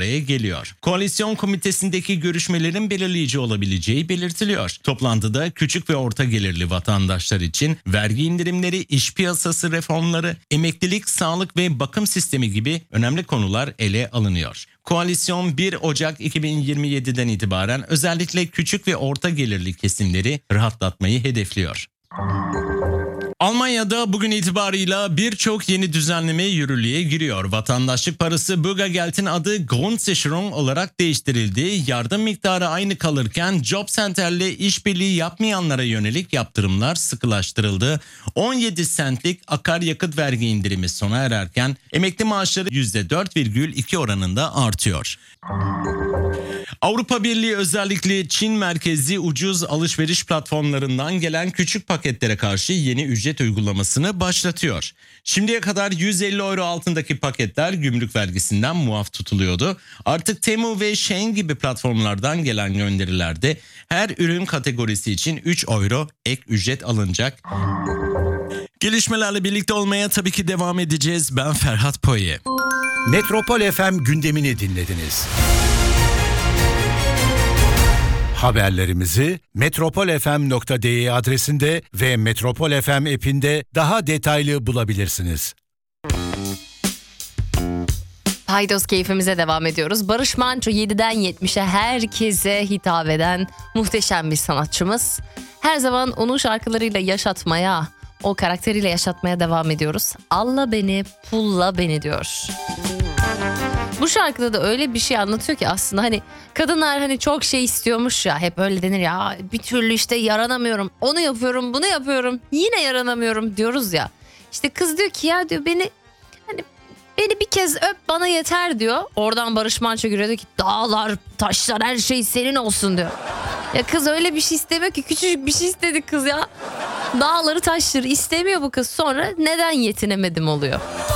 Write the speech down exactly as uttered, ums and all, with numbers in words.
araya geliyor. Koalisyon komitesindeki görüşmelerin belirleyici olabileceği belirtiliyor. Toplantıda küçük ve orta gelirli vatandaşlar için vergi indirimleri, iş piyasası reformları, emeklilik, sağlık ve bakım sistemi gibi önemli konular ele alınıyor. Koalisyon bir Ocak iki bin yirmi yedi'den itibaren özellikle küçük ve orta gelirli kesimleri rahatlatmayı hedefliyor. Almanya'da bugün itibarıyla birçok yeni düzenleme yürürlüğe giriyor. Vatandaşlık parası Bürgergeld'in adı Grundsicherung olarak değiştirildi. Yardım miktarı aynı kalırken Jobcenter'le işbirliği yapmayanlara yönelik yaptırımlar sıkılaştırıldı. on yedi sentlik akaryakıt vergi indirimi sona ererken emekli maaşları yüzde dört virgül iki oranında artıyor. Avrupa Birliği özellikle Çin merkezli ucuz alışveriş platformlarından gelen küçük paketlere karşı yeni ücret uygulamasını başlatıyor. Şimdiye kadar yüz elli euro altındaki paketler gümrük vergisinden muaf tutuluyordu. Artık Temu ve Shein gibi platformlardan gelen gönderilerde her ürün kategorisi için üç euro ek ücret alınacak. Gelişmelerle birlikte olmaya tabii ki devam edeceğiz. Ben Ferhat Poye. Metropol F M gündemini dinlediniz. Haberlerimizi metropol f m nokta d e adresinde ve Metropol F M app'inde daha detaylı bulabilirsiniz. Haydos keyfimize devam ediyoruz. Barış Manço yediden yetmişe herkese hitap eden muhteşem bir sanatçımız. Her zaman onu şarkılarıyla yaşatmaya, o karakteriyle yaşatmaya devam ediyoruz. Alla beni, pulla beni diyor. Bu şarkıda da öyle bir şey anlatıyor ki aslında hani kadınlar hani çok şey istiyormuş ya, hep öyle denir ya, bir türlü işte yaranamıyorum, onu yapıyorum, bunu yapıyorum, yine yaranamıyorum diyoruz ya. İşte kız diyor ki ya diyor beni hani beni bir kez öp bana yeter diyor. Oradan Barış Manço giriyor diyor ki dağlar taşlar her şey senin olsun diyor. Ya kız öyle bir şey istemiyor ki, küçücük bir şey istedi kız ya. Dağları taşları istemiyor bu kız, sonra neden yetinemedim oluyor.